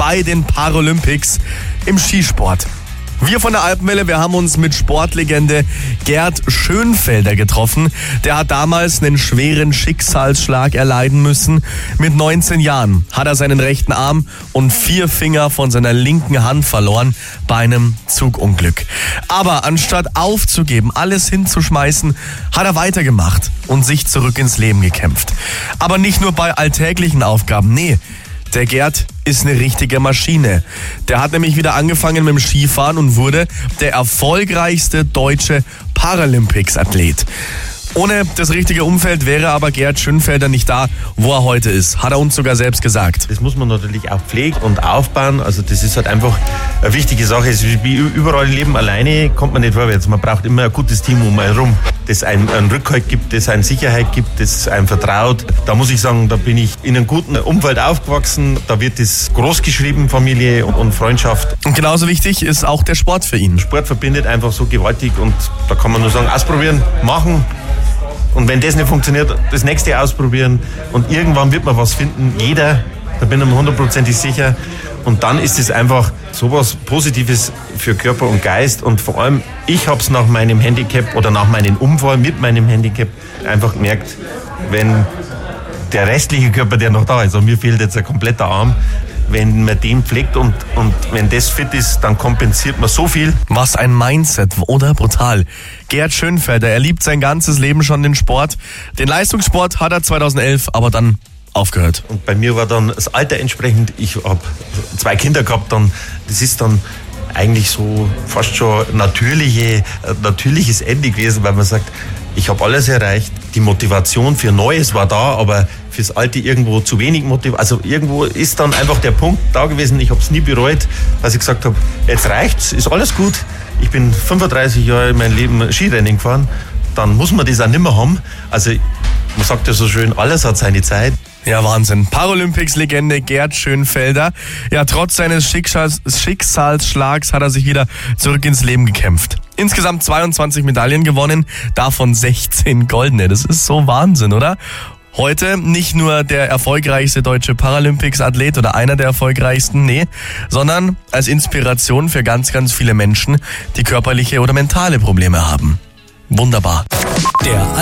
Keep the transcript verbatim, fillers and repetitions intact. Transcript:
bei den Paralympics im Skisport. Wir von der Alpenwelle, wir haben uns mit Sportlegende Gerd Schönfelder getroffen. Der hat damals einen schweren Schicksalsschlag erleiden müssen. Mit neunzehn Jahren hat er seinen rechten Arm und vier Finger von seiner linken Hand verloren bei einem Zugunglück. Aber anstatt aufzugeben, alles hinzuschmeißen, hat er weitergemacht und sich zurück ins Leben gekämpft. Aber nicht nur bei alltäglichen Aufgaben, nee. Der Gerd ist eine richtige Maschine. Der hat nämlich wieder angefangen mit dem Skifahren und wurde der erfolgreichste deutsche Paralympics-Athlet. Ohne das richtige Umfeld wäre aber Gerd Schönfelder nicht da, wo er heute ist. Hat er uns sogar selbst gesagt. Das muss man natürlich auch pflegen und aufbauen. Also das ist halt einfach eine wichtige Sache. Es ist wie überall im Leben, alleine kommt man nicht vorwärts. Man braucht immer ein gutes Team um einen herum, das einen, einen Rückhalt gibt, das einen Sicherheit gibt, das einem vertraut. Da muss ich sagen, da bin ich in einem guten Umfeld aufgewachsen. Da wird das groß geschrieben, Familie und Freundschaft. Und genauso wichtig ist auch der Sport für ihn. Sport verbindet einfach so gewaltig und da kann man nur sagen, ausprobieren, machen. Und wenn das nicht funktioniert, das nächste ausprobieren und irgendwann wird man was finden. Jeder, da bin ich mir hundertprozentig sicher. Und dann ist es einfach sowas Positives für Körper und Geist. Und vor allem, ich habe es nach meinem Handicap oder nach meinem Unfall mit meinem Handicap einfach gemerkt, wenn der restliche Körper, der noch da ist, und mir fehlt jetzt ein kompletter Arm, wenn man den pflegt und, und wenn das fit ist, dann kompensiert man so viel. Was ein Mindset, oder? Brutal. Gerd Schönfelder, er liebt sein ganzes Leben schon den Sport. Den Leistungssport hat er zweitausendelf aber dann aufgehört. Und bei mir war dann das Alter entsprechend, ich habe zwei Kinder gehabt, dann, das ist dann eigentlich so fast schon natürliche, natürliches Ende gewesen, weil man sagt, ich habe alles erreicht, die Motivation für Neues war da, aber fürs Alte irgendwo zu wenig Motivation. Also irgendwo ist dann einfach der Punkt da gewesen, ich habe es nie bereut, dass ich gesagt habe, jetzt reicht's, ist alles gut. Ich bin fünfunddreißig Jahre in meinem Leben Skirennen gefahren, dann muss man das auch nicht mehr haben. Also man sagt ja so schön, alles hat seine Zeit. Ja, Wahnsinn. Paralympics-Legende Gerd Schönfelder. Ja, trotz seines Schicksals- Schicksalsschlags hat er sich wieder zurück ins Leben gekämpft. Insgesamt zweiundzwanzig Medaillen gewonnen, davon sechzehn goldene. Das ist so Wahnsinn, oder? Heute nicht nur der erfolgreichste deutsche Paralympics-Athlet oder einer der erfolgreichsten, nee, sondern als Inspiration für ganz, ganz viele Menschen, die körperliche oder mentale Probleme haben. Wunderbar. Der